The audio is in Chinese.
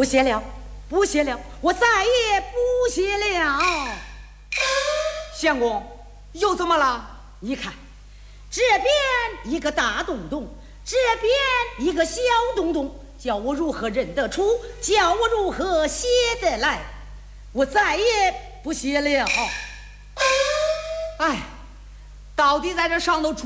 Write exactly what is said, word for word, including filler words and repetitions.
不写了，不写了，我再也不写了。 相公，又怎么了？ 你看，这边一个大洞洞，这边一个小洞洞，叫我如何认得出？叫我如何写得来？我再也不写了。 哎，到底在这上头出